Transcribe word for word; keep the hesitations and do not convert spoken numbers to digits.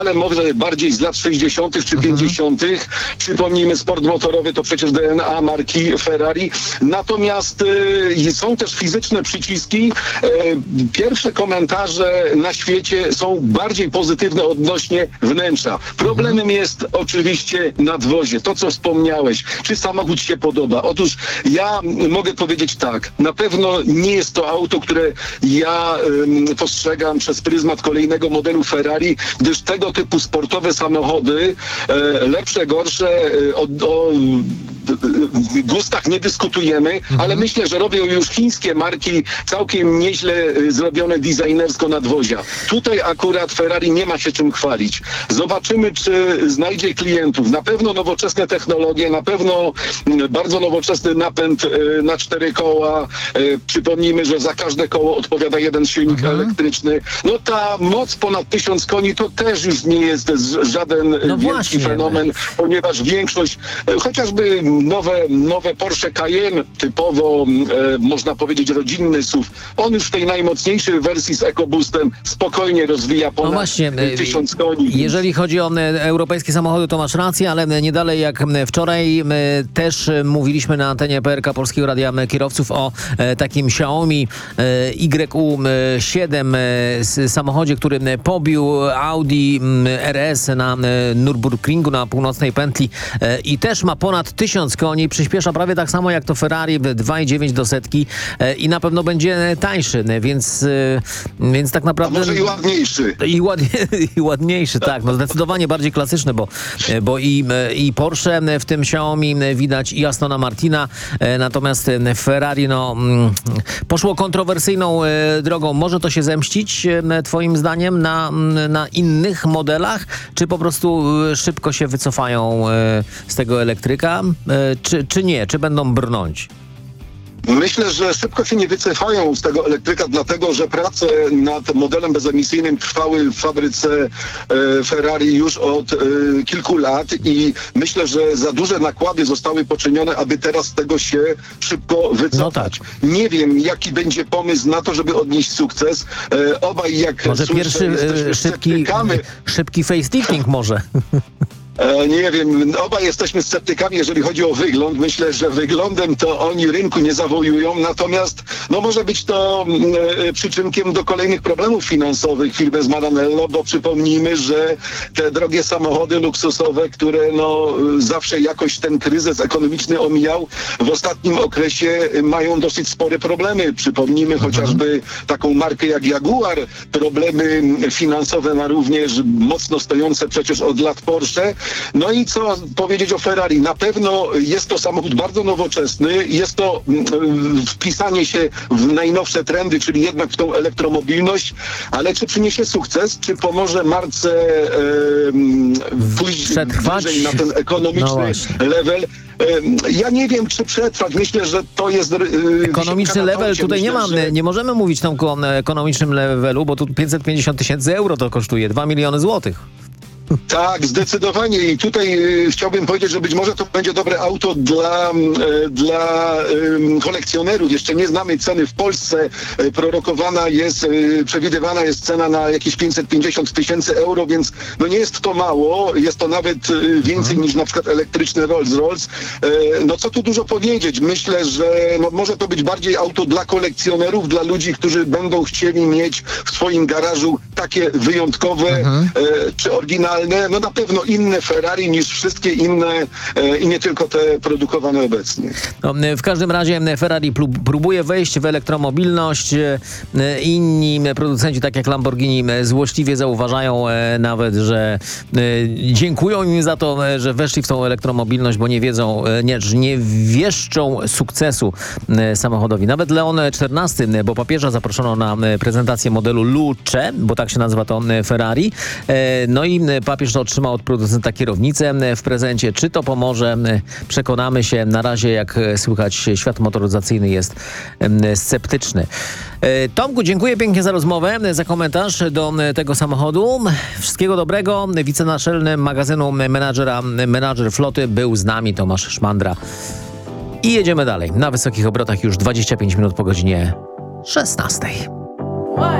ale może bardziej z lat sześćdziesiątych czy pięćdziesiątych. Przypomnijmy, sport motorowy to przecież D N A marki Ferrari. Natomiast y, są też fizyczne przyciski. Y, pierwsze komentarze na świecie są bardziej pozytywne odnośnie wnętrza. Problemem jest oczywiście nadwozie. To, co wspomniałeś. Czy samochód się podoba? Otóż ja mogę powiedzieć tak. Na pewno nie jest to auto, które ja y, postrzegam przez pryzmat kolejnego modelu Ferrari, gdyż tego typu sportowe samochody, e, lepsze, gorsze, e, o, o gustach nie dyskutujemy, mhm. ale myślę, że robią już chińskie marki całkiem nieźle e, zrobione designersko nadwozia. Tutaj akurat Ferrari nie ma się czym chwalić. Zobaczymy, czy znajdzie klientów. Na pewno nowoczesne technologie, na pewno m, bardzo nowoczesny napęd e, na cztery koła. E, przypomnijmy, że za każde koło odpowiada jeden silnik mhm. elektryczny. No ta moc ponad tysiąc koni to też już nie jest żaden no wielki właśnie. fenomen, ponieważ większość, chociażby nowe, nowe Porsche Cayenne, typowo e, można powiedzieć rodzinny S U V, on już w tej najmocniejszej wersji z EcoBoostem spokojnie rozwija ponad no właśnie, tysiąc koni. Jeżeli chodzi o europejskie samochody, to masz rację, ale nie dalej jak wczoraj też mówiliśmy na antenie P R K Polskiego Radia Kierowców o takim Xiaomi Y U siedem samochodzie, który pobił Audi R S na Nürburgringu, na północnej pętli i też ma ponad tysiąc koni, przyspiesza prawie tak samo jak to Ferrari, dwa i dziewięć do setki i na pewno będzie tańszy, więc, więc tak naprawdę... A może i ładniejszy. I, ład, i ładniejszy, tak, no zdecydowanie bardziej klasyczny, bo, bo i, i Porsche w tym Xiaomi widać i Astona Martina, natomiast Ferrari no poszło kontrowersyjną drogą. Może to się zemścić twoim zdaniem na, na innych modelach, czy po prostu szybko się wycofają z tego elektryka, czy, czy nie? Czy będą brnąć? Myślę, że szybko się nie wycofają z tego elektryka, dlatego że prace nad modelem bezemisyjnym trwały w fabryce e, Ferrari już od e, kilku lat i myślę, że za duże nakłady zostały poczynione, aby teraz z tego się szybko wycofać. No tak. Nie wiem, jaki będzie pomysł na to, żeby odnieść sukces. E, obaj, jak może słyszę, pierwszy e, szybki, szybki facelifting może. E, nie wiem, obaj jesteśmy sceptykami, jeżeli chodzi o wygląd. Myślę, że wyglądem to oni rynku nie zawojują, natomiast no może być to e, przyczynkiem do kolejnych problemów finansowych firmy z Maranello, bo przypomnijmy, że te drogie samochody luksusowe, które no zawsze jakoś ten kryzys ekonomiczny omijał, w ostatnim okresie mają dosyć spore problemy. Przypomnijmy mhm. chociażby taką markę jak Jaguar. Problemy finansowe ma również mocno stojące przecież od lat Porsche. No i co powiedzieć o Ferrari? Na pewno jest to samochód bardzo nowoczesny, jest to mm, wpisanie się w najnowsze trendy, czyli jednak w tą elektromobilność, ale czy przyniesie sukces? Czy pomoże marce e, pójść wyżej na ten ekonomiczny no level? Ja nie wiem, czy przetrwać. Myślę, że to jest... Yy, ekonomiczny level, tutaj myślę, nie mamy, że... nie możemy mówić tam o ekonomicznym levelu, bo tu pięćset pięćdziesiąt tysięcy euro to kosztuje, dwa miliony złotych. Tak, zdecydowanie i tutaj y, chciałbym powiedzieć, że być może to będzie dobre auto dla, y, dla y, kolekcjonerów. Jeszcze nie znamy ceny w Polsce. Y, prorokowana jest, y, przewidywana jest cena na jakieś pięćset pięćdziesiąt tysięcy euro, więc no nie jest to mało. Jest to nawet y, więcej niż na przykład elektryczny Rolls-Royce. Y, no co tu dużo powiedzieć? Myślę, że no, może to być bardziej auto dla kolekcjonerów, dla ludzi, którzy będą chcieli mieć w swoim garażu takie wyjątkowe mhm. y, czy oryginalne, no na pewno inne Ferrari niż wszystkie inne e, i nie tylko te produkowane obecnie. No, w każdym razie Ferrari próbuje wejść w elektromobilność. Inni producenci, tak jak Lamborghini, złośliwie zauważają nawet, że dziękują im za to, że weszli w tą elektromobilność, bo nie wiedzą, nie, nie wieszczą sukcesu samochodowi. Nawet Leon czternasty, bo papieża zaproszono na prezentację modelu Luce, bo tak się nazywa to Ferrari. No i papież otrzymał od producenta kierownicę w prezencie. Czy to pomoże? Przekonamy się. Na razie, jak słychać, świat motoryzacyjny jest sceptyczny. Tomku, dziękuję pięknie za rozmowę, za komentarz do tego samochodu. Wszystkiego dobrego. Wicenaczelny magazynu menadżera, menadżer floty był z nami Tomasz Szmandra. I jedziemy dalej. Na wysokich obrotach już dwadzieścia pięć minut po godzinie szesnastej.